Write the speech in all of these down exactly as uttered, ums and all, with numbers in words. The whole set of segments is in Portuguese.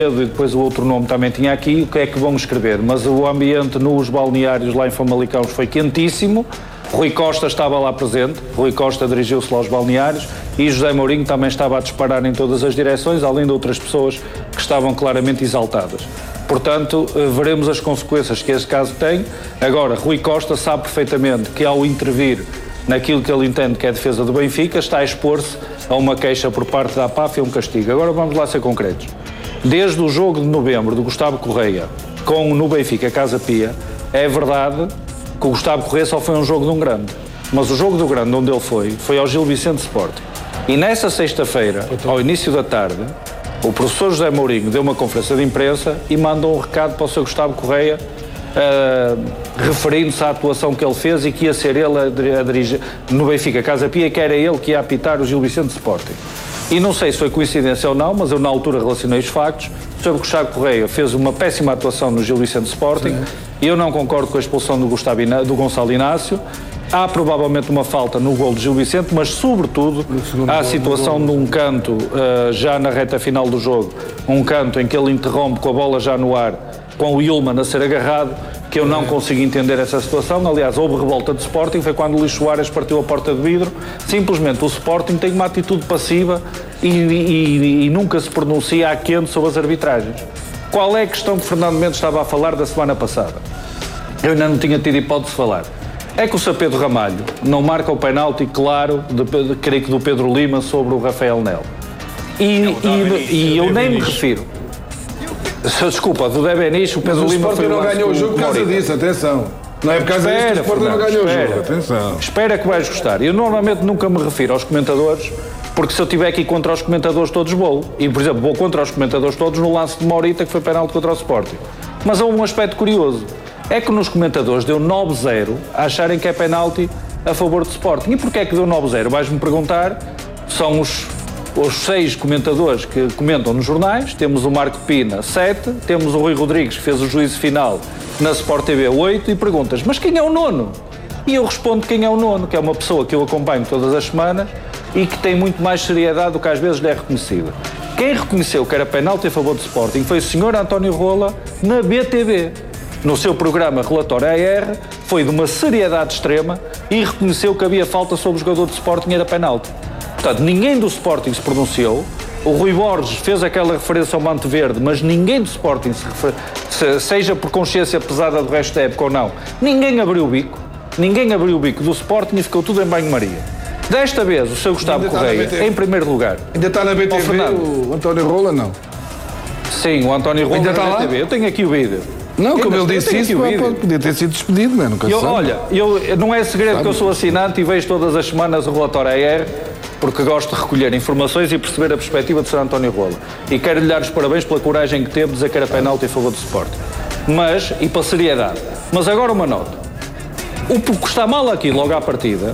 e depois o outro nome também tinha aqui, o que é que vão escrever? Mas o ambiente nos balneários lá em Famalicão foi quentíssimo. Rui Costa estava lá presente, Rui Costa dirigiu-se lá aos balneários e José Mourinho também estava a disparar em todas as direções, além de outras pessoas que estavam claramente exaltadas. Portanto, veremos as consequências que esse caso tem. Agora, Rui Costa sabe perfeitamente que ao intervir naquilo que ele entende que é a defesa do Benfica, está a expor-se a uma queixa por parte da A P A F e a um castigo. Agora vamos lá ser concretos. Desde o jogo de novembro do Gustavo Correia com no Benfica Casa Pia, é verdade que o Gustavo Correia só foi um jogo de um grande. Mas o jogo do grande onde ele foi, foi ao Gil Vicente Sporting. E nessa sexta-feira, ao início da tarde, o professor José Mourinho deu uma conferência de imprensa e mandou um recado para o seu Gustavo Correia, uh, referindo-se à atuação que ele fez e que ia ser ele a, a dirigir no Benfica Casa Pia, e que era ele que ia apitar o Gil Vicente Sporting. E não sei se foi coincidência ou não, mas eu na altura relacionei os factos. O senhor Gustavo Correia fez uma péssima atuação no Gil Vicente Sporting. Sim. Eu não concordo com a expulsão do, Gustavo Iná, do Gonçalo Inácio. Há provavelmente uma falta no gol de Gil Vicente, mas sobretudo há a situação de um canto, uh, já na reta final do jogo, um canto em que ele interrompe com a bola já no ar, com o Yulman a ser agarrado, que eu não consigo entender essa situação. Aliás, houve revolta de Sporting, foi quando o Luís Soares partiu a porta de vidro. Simplesmente o Sporting tem uma atitude passiva e, e, e nunca se pronuncia a quente sobre as arbitragens. Qual é a questão que Fernando Mendes estava a falar da semana passada? Eu ainda não tinha tido hipótese de falar. É que o Sr. Pedro Ramalho não marca o penalti, claro, de, de, creio que do Pedro Lima sobre o Rafael Nel. E, e, e eu nem me refiro. Desculpa, do Debenis, o Pedro Lima foi o não ganhou o jogo por causa disso, atenção. Não é por causa disso que o Sporting não ganhou o jogo, atenção. Espera que vais gostar. Eu normalmente nunca me refiro aos comentadores, porque se eu estiver aqui contra os comentadores todos vou. E, por exemplo, vou contra os comentadores todos no lance de Morita, que foi penalti contra o Sporting. Mas há um aspecto curioso. É que nos comentadores deu nove zero a acharem que é penalti a favor do Sporting. E porquê é que deu nove zero? Vais-me perguntar. São os, os seis comentadores que comentam nos jornais. Temos o Marco Pina, sete. Temos o Rui Rodrigues, que fez o juízo final na Sport T V, oito. E perguntas, mas quem é o nono? E eu respondo quem é o nono, que é uma pessoa que eu acompanho todas as semanas e que tem muito mais seriedade do que às vezes lhe é reconhecida. Quem reconheceu que era penalti a favor do Sporting foi o senhor António Rola na B T V. No seu programa Relatório A R, foi de uma seriedade extrema e reconheceu que havia falta sobre o jogador de Sporting e era penalti. Portanto, ninguém do Sporting se pronunciou. O Rui Borges fez aquela referência ao Manto Verde, mas ninguém do Sporting, se refer... se, seja por consciência pesada do resto da época ou não, ninguém abriu o bico. Ninguém abriu o bico do Sporting e ficou tudo em banho-maria. Desta vez, o seu Gustavo Correia, em primeiro lugar. Ainda está na B T V o, o António Rola, não? Sim, o António Rola ainda está na lá? B T V. Eu tenho aqui o vídeo. Não, como ele disse isso, podia ter sido despedido, mas nunca eu, sabe. Olha, eu, não é segredo sabe. que eu sou assinante e vejo todas as semanas o relatório A R, porque gosto de recolher informações e perceber a perspectiva de senhor António Rola. E quero-lhe dar os parabéns pela coragem que teve de dizer que era penalti a favor do Sporting. Mas, e pela seriedade. Mas agora uma nota. O que está mal aqui, logo à partida,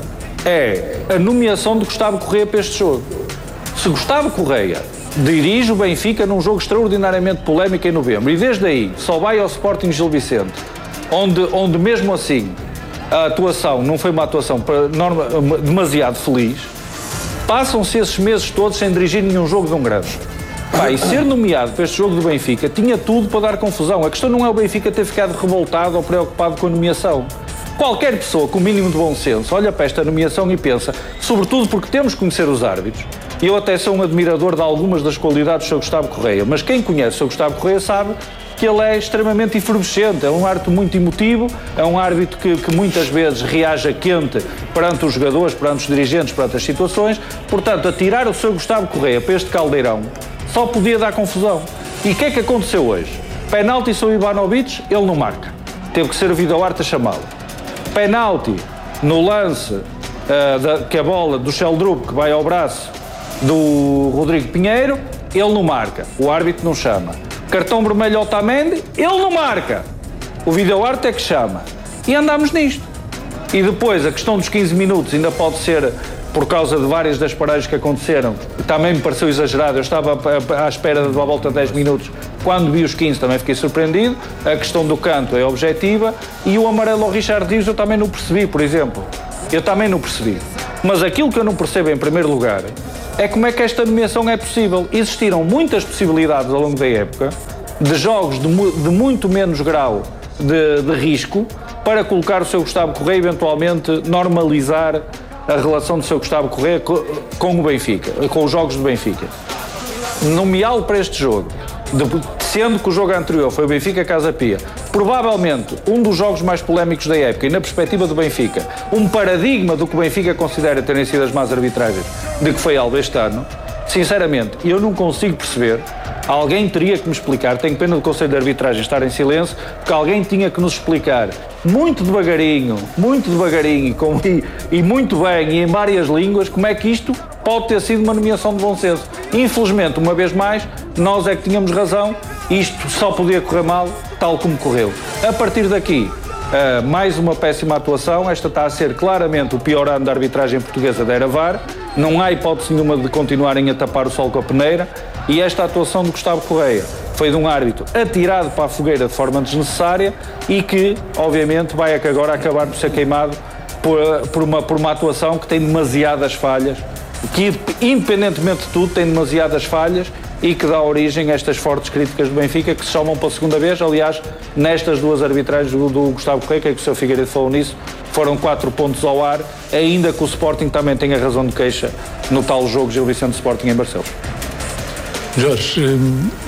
é a nomeação de Gustavo Correia para este jogo. Se Gustavo Correia dirige o Benfica num jogo extraordinariamente polémico em novembro e desde aí só vai ao Sporting Gil Vicente, onde, onde mesmo assim a atuação não foi uma atuação para norma, demasiado feliz, passam-se esses meses todos sem dirigir nenhum jogo de um grande. Pá, e ser nomeado para este jogo do Benfica tinha tudo para dar confusão. A questão não é o Benfica ter ficado revoltado ou preocupado com a nomeação. Qualquer pessoa com o mínimo de bom senso olha para esta nomeação e pensa, sobretudo porque temos que conhecer os árbitros, e eu até sou um admirador de algumas das qualidades do senhor Gustavo Correia, mas quem conhece o senhor Gustavo Correia sabe que ele é extremamente efervescente, é um árbitro muito emotivo, é um árbitro que, que muitas vezes reage a quente perante os jogadores, perante os dirigentes, perante as situações. Portanto, atirar o senhor Gustavo Correia para este caldeirão só podia dar confusão. E o que é que aconteceu hoje? Penalti sobre Ivanovic, ele não marca. Teve que ser o Videoarte a chamá-lo. Penalti no lance uh, da, que a bola do Sheldrup que vai ao braço do Rodrigo Pinheiro, ele não marca, o árbitro não chama. Cartão vermelho ao Otamendi, ele não marca, o Videoarte é que chama. E andamos nisto. E depois a questão dos quinze minutos ainda pode ser por causa de várias das paragens que aconteceram, também me pareceu exagerado. Eu estava à espera de uma volta de dez minutos, quando vi os quinze também fiquei surpreendido. A questão do canto é objetiva e o amarelo ao Richard Dias eu também não percebi, por exemplo. Eu também não percebi. Mas aquilo que eu não percebo em primeiro lugar é como é que esta nomeação é possível. Existiram muitas possibilidades ao longo da época de jogos de, mu de muito menos grau de, de risco para colocar o seu Gustavo Correia e eventualmente normalizar a relação do seu Gustavo Correia com, com o Benfica, com os jogos do Benfica. Nomeá-lo para este jogo, de, sendo que o jogo anterior foi o Benfica Casa Pia, provavelmente um dos jogos mais polémicos da época e na perspectiva do Benfica, um paradigma do que o Benfica considera terem sido as más arbitragens de que foi alvo este ano, sinceramente, eu não consigo perceber. Alguém teria que me explicar, tenho pena do Conselho de Arbitragem estar em silêncio, porque alguém tinha que nos explicar, muito devagarinho, muito devagarinho com, e, e muito bem e em várias línguas, como é que isto pode ter sido uma nomeação de bom senso. Infelizmente, uma vez mais, nós é que tínhamos razão, isto só podia correr mal, tal como correu. A partir daqui, uh, mais uma péssima atuação, esta está a ser claramente o pior ano da arbitragem portuguesa da era V A R, não há hipótese nenhuma de continuarem a tapar o sol com a peneira, e esta atuação de Gustavo Correia foi de um árbitro atirado para a fogueira de forma desnecessária e que, obviamente, vai agora acabar por ser queimado por, por, uma, por uma atuação que tem demasiadas falhas, que, independentemente de tudo, tem demasiadas falhas e que dá origem a estas fortes críticas do Benfica, que se somam pela segunda vez. Aliás, nestas duas arbitragens do, do Gustavo Correia, que é que o seu Figueiredo falou nisso, foram quatro pontos ao ar, ainda que o Sporting também tenha razão de queixa no tal jogo Gil Vicente Sporting em Barcelos. Jorge,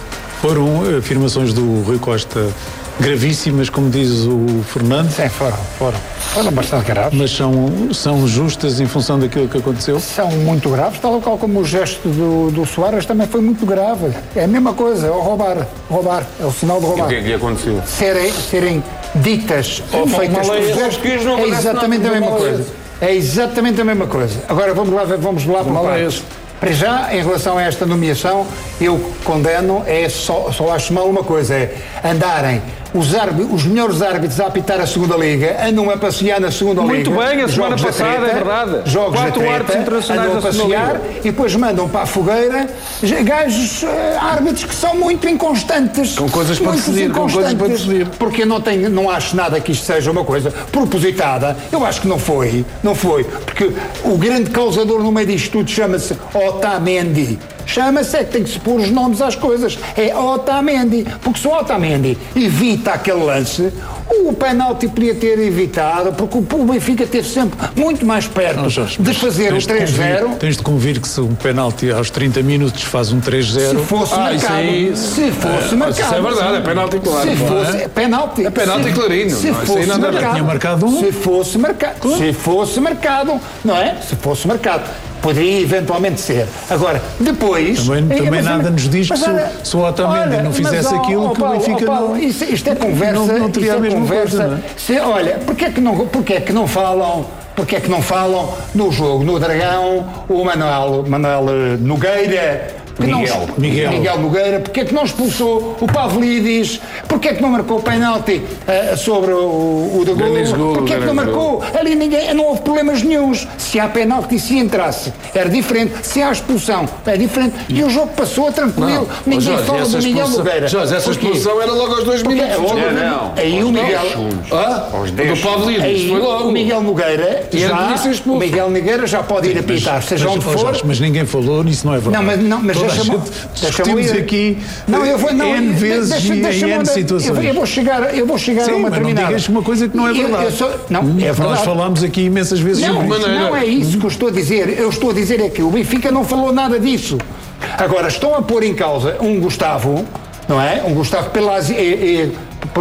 foram afirmações do Rui Costa gravíssimas, como diz o Fernando? Sim, foram, foram. Foram bastante graves. Mas são, são justas em função daquilo que aconteceu? São muito graves, tal qual como o gesto do, do Soares também foi muito grave. É a mesma coisa, é o roubar. Roubar, é o sinal de roubar. E o que é que aconteceu? Serem, serem ditas ou feitas por gestos, é exatamente a mesma coisa. É exatamente a mesma coisa. Agora vamos lá, vamos lá por partes. Para já, em relação a esta nomeação, eu condeno, é só, só acho mal uma coisa, é andarem os, os melhores árbitros a apitar a segunda Liga, andam a passear na segunda Muito Liga. Muito bem, a semana passada, treta, é verdade. Jogos Quatro treta, árbitros internacionais andam a passear e depois mandam para a fogueira gajos, uh, árbitros que são muito inconstantes. Com coisas para decidir, com coisas para decidir. Porque eu não, tenho, não acho nada que isto seja uma coisa propositada. Eu acho que não foi, não foi. Porque o grande causador no meio disto tudo chama-se Otamendi. Chama-se, é que tem que se pôr os nomes às coisas. É Otamendi. Porque se o Otamendi evita aquele lance, o penalti podia ter evitado, porque o Benfica esteve sempre muito mais perto não, Jorge, de fazer o três zero. Tens de convir que se um penalti aos trinta minutos faz um três zero... Se fosse ah, marcado. Aí, se fosse é, marcado. Isso é verdade, é penalti claro. Se fosse, é penalti. É penalti clarinho. Se não, fosse não marcado. Tinha marcado um. Se fosse marcado. Claro. Se fosse marcado, não é? Se fosse marcado. Poderia eventualmente ser. Agora, depois... Também, é, também nada nos diz que se, olha, se o Otamendi não fizesse mas, aquilo, oh, que o Benfica oh, Paulo, não... Isto, isto é conversa... Não, não teria a mesma conversa, coisa, não é? Se, olha, porquê é que não, porquê é que não falam... Porquê é que não falam no jogo, no Dragão, o Manuel, Manuel Nogueira... Miguel. Não, Miguel. Miguel Nogueira, porque é que não expulsou o Pavlidis, porque é que não marcou o penalti uh, sobre o, o de gol, porque é que não marcou, ali ninguém, não houve problemas nenhuns, se há penalti se entrasse, era diferente, se há expulsão, é diferente, e o jogo passou tranquilo, não, ninguém Jorge, fala do Miguel Nogueira. Jorge, essa expulsão era logo aos dois porque minutos. É logo, é, não. Aí o Miguel, ah, do Pavlidis, foi logo. O Miguel Nogueira, já, o Miguel Nogueira já pode ir apitar, seja mas, onde mas, for. Mas ninguém falou nisso, não é verdade. Não, mas, não, mas deixa-me... Discutimos aqui não, eu vou, não, N vezes deixa, e deixa, em N situações. Eu, eu vou chegar, eu vou chegar Sim, a uma mas determinada... não digas uma coisa que não é verdade. Eu, eu sou, não, é verdade. Nós falámos aqui imensas vezes não, sobre isso. Não é isso que eu estou a dizer. Eu estou a dizer é que o Benfica não falou nada disso. Agora, estão a pôr em causa um Gustavo, não é? Um Gustavo Pelas... É, é,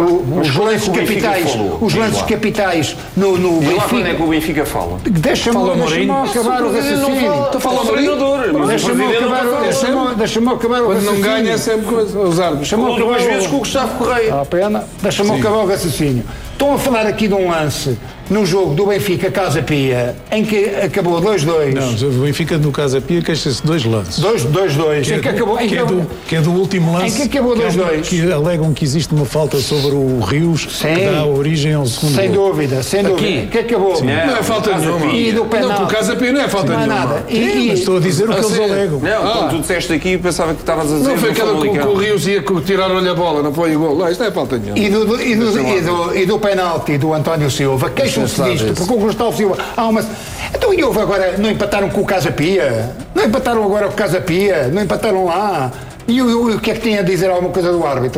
os lances capitais, os lances capitais no, no Benfica. E lá quando é que o Benfica fala? Deixa-me deixa acabar o raciocínio. Estou a falar do treinador. Deixa-me acabar, deixa acabar o Quando raciocínio. não ganha é sempre coisa, os árbitros. Falou duas vezes com o Gustavo Correia. Ah, pena. Deixa-me acabar o raciocínio. Estão a falar aqui de um lance no jogo do Benfica Casa Pia, em que acabou dois dois. Não, o Benfica no Casa Pia queixa-se dois lances. dois dois. Que, é que, acabou, que, é do, que é do último lance. Em que acabou dois dois. Que, que alegam que existe uma falta sobre o Rios, sim, que dá origem ao segundo sem gol. Dúvida, sem dúvida. Aqui. Que acabou. Sim. Não é falta nenhuma. E do penal. Não, por Casa Pia não é falta não nenhuma. Nada. E, e, mas estou a dizer o que eles alegam. Não, ah. Como tu disseste aqui, eu pensava que estavas a dizer... Não foi aquela que o Rios ia tirar-lhe a bola, não foi o gol. Não, isto não é falta nenhuma. E do, e do, e do, e do penalti do António Silva, queixam-se disto, porque o Gustavo Silva há uma... Então e houve agora, não empataram com o Casa Pia? Não empataram agora com o Casa Pia? Não empataram lá? E o, o que é que tinha a dizer alguma coisa do árbitro?